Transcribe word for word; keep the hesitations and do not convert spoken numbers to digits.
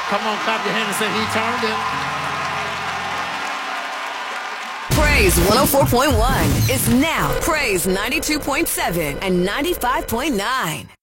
Come on, clap your hand and say he turned it. Praise one oh four point one is now Praise ninety-two point seven and ninety-five point nine.